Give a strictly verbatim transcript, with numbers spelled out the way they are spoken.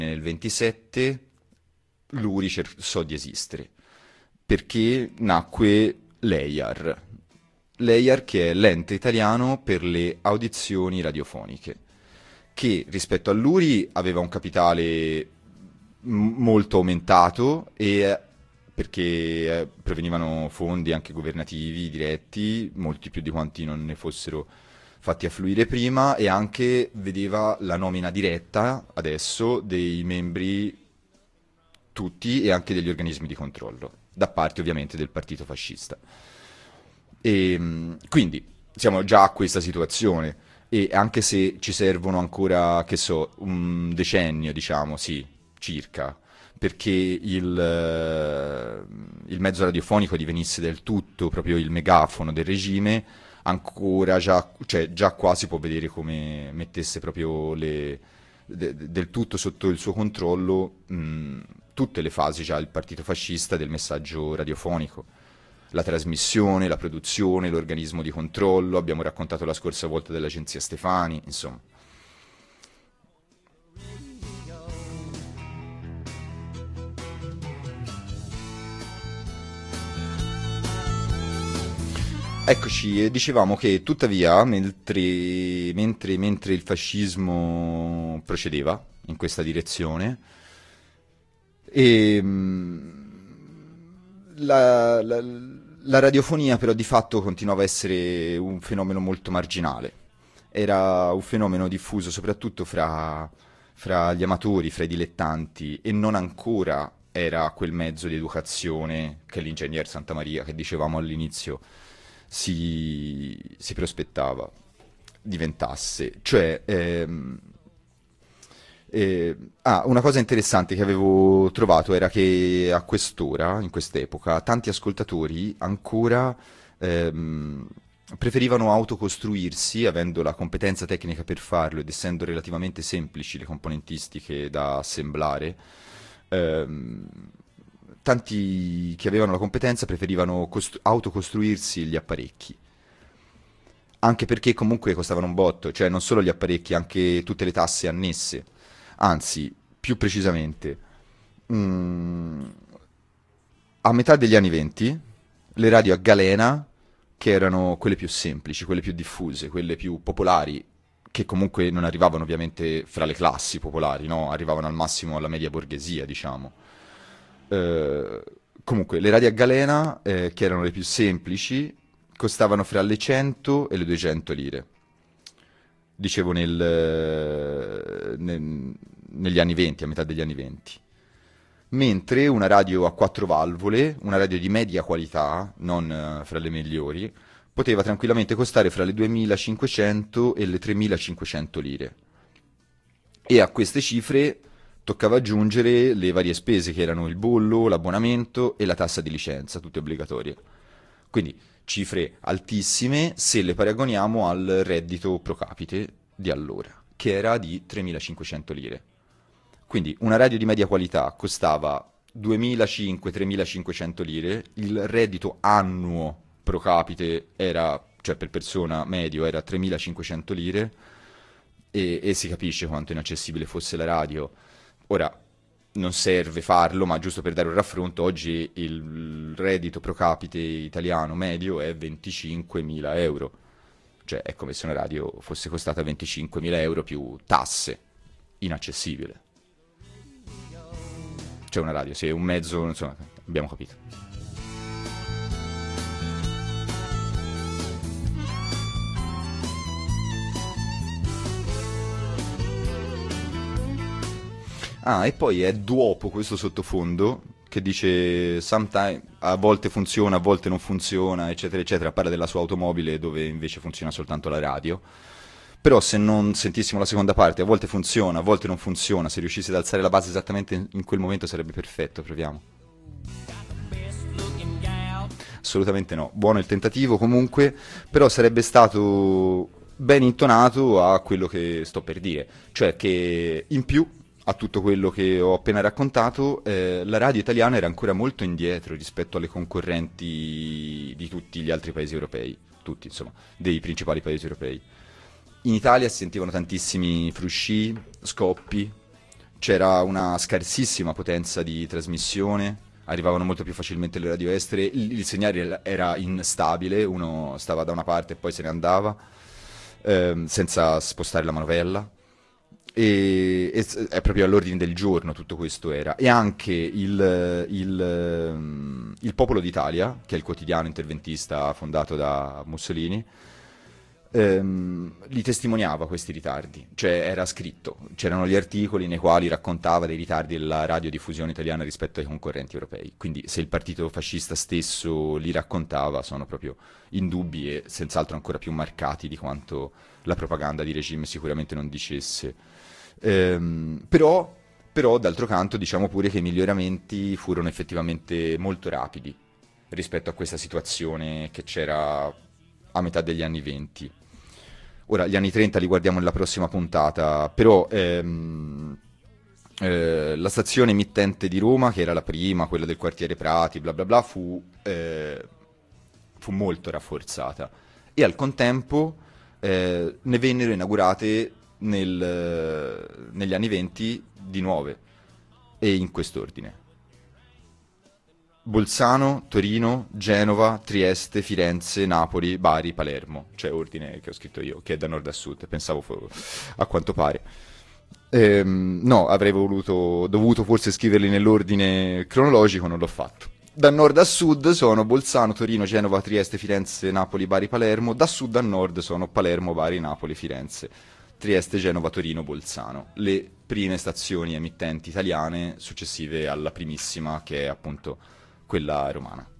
nel ventisette l'U R I cessò di esistere, perché nacque l'E I A R. L'E I A R, che è l'ente italiano per le audizioni radiofoniche, che rispetto all'U R I aveva un capitale m- molto aumentato, e eh, perché eh, provenivano fondi anche governativi diretti, molti più di quanti non ne fossero fatti affluire prima, e anche vedeva la nomina diretta adesso dei membri tutti e anche degli organismi di controllo, da parte ovviamente del partito fascista. E, mh, quindi siamo già a questa situazione, e anche se ci servono ancora, che so, un decennio, diciamo, sì, circa, perché il, eh, il mezzo radiofonico divenisse del tutto proprio il megafono del regime, ancora già, cioè, già qua si può vedere come mettesse proprio le, de- del tutto sotto il suo controllo mh, tutte le fasi già il partito fascista del messaggio radiofonico. La trasmissione, la produzione, l'organismo di controllo, abbiamo raccontato la scorsa volta dell'agenzia Stefani, insomma. Eccoci, e dicevamo che tuttavia, mentre, mentre, mentre il fascismo procedeva in questa direzione, e, la, la- la radiofonia però di fatto continuava a essere un fenomeno molto marginale. Era un fenomeno diffuso soprattutto fra, fra gli amatori, fra i dilettanti, e non ancora era quel mezzo di educazione che l'ingegner Santamaria, che dicevamo all'inizio, si, si prospettava diventasse. Cioè, ehm, eh, ah, una cosa interessante che avevo trovato era che a quest'ora, in quest'epoca, tanti ascoltatori ancora ehm, preferivano autocostruirsi, avendo la competenza tecnica per farlo ed essendo relativamente semplici le componentistiche da assemblare. ehm, Tanti che avevano la competenza preferivano costru- autocostruirsi gli apparecchi, anche perché comunque costavano un botto, cioè non solo gli apparecchi, anche tutte le tasse annesse. Anzi, più precisamente, mm, a metà degli anni venti, le radio a galena, che erano quelle più semplici, quelle più diffuse, quelle più popolari, che comunque non arrivavano ovviamente fra le classi popolari, no? Arrivavano al massimo alla media borghesia, diciamo. Eh, Comunque, le radio a galena, eh, che erano le più semplici, costavano fra le cento e le duecento lire. Dicevo nel, eh, nel- negli anni venti, a metà degli anni venti. Mentre una radio a quattro valvole, una radio di media qualità, non eh, fra le migliori, poteva tranquillamente costare fra le duemilacinquecento e le tremilacinquecento lire. E a queste cifre toccava aggiungere le varie spese che erano il bollo, l'abbonamento e la tassa di licenza, tutte obbligatorie. Quindi cifre altissime se le paragoniamo al reddito pro capite di allora, che era di tremilacinquecento lire. Quindi una radio di media qualità costava duemilacinquecento-tremilacinquecento lire, il reddito annuo pro capite era, cioè per persona medio, era tremilacinquecento lire, e, e si capisce quanto inaccessibile fosse la radio. Ora, non serve farlo, ma giusto per dare un raffronto, oggi il reddito pro capite italiano medio è venticinquemila euro. Cioè è come se una radio fosse costata venticinquemila euro più tasse. Inaccessibile. C'è una radio, se è un mezzo, insomma, abbiamo capito. Ah, e poi è dopo questo sottofondo che dice sometime, a volte funziona, a volte non funziona, eccetera, eccetera. Parla della sua automobile dove invece funziona soltanto la radio. Però se non sentissimo la seconda parte, a volte funziona, a volte non funziona, se riuscissi ad alzare la base esattamente in in quel momento sarebbe perfetto, proviamo. Assolutamente no. Buono il tentativo comunque, però sarebbe stato ben intonato a quello che sto per dire, cioè che in più a tutto quello che ho appena raccontato, eh, la radio italiana era ancora molto indietro rispetto alle concorrenti di tutti gli altri paesi europei, tutti insomma, dei principali paesi europei. In Italia si sentivano tantissimi frusci, scoppi, c'era una scarsissima potenza di trasmissione, arrivavano molto più facilmente le radio estere, il, il segnale era instabile, uno stava da una parte e poi se ne andava, ehm, senza spostare la manovella. E, e s- è proprio all'ordine del giorno tutto questo era. E anche il, il, ehm, il Popolo d'Italia, che è il quotidiano interventista fondato da Mussolini, ehm, li testimoniava questi ritardi, cioè era scritto, c'erano gli articoli nei quali raccontava dei ritardi della radiodiffusione italiana rispetto ai concorrenti europei. Quindi se il partito fascista stesso li raccontava, sono proprio indubbi e senz'altro ancora più marcati di quanto la propaganda di regime sicuramente non dicesse. Ehm, però, però, d'altro canto, diciamo pure che i miglioramenti furono effettivamente molto rapidi rispetto a questa situazione che c'era a metà degli anni venti. Ora, gli anni trenta li guardiamo nella prossima puntata, però ehm, eh, la stazione emittente di Roma, che era la prima, quella del quartiere Prati, bla bla bla, fu, eh, fu molto rafforzata e al contempo eh, ne vennero inaugurate nel- negli anni venti di nuove e in quest'ordine. Bolzano, Torino, Genova, Trieste, Firenze, Napoli, Bari, Palermo. Cioè ordine che ho scritto io, che è da nord a sud, pensavo fo- a quanto pare. Ehm, no, avrei voluto, dovuto forse scriverli nell'ordine cronologico, non l'ho fatto. Da nord a sud sono Bolzano, Torino, Genova, Trieste, Firenze, Napoli, Bari, Palermo. Da sud a nord sono Palermo, Bari, Napoli, Firenze. Trieste, Genova, Torino, Bolzano. Le prime stazioni emittenti italiane successive alla primissima, che è appunto quella romana.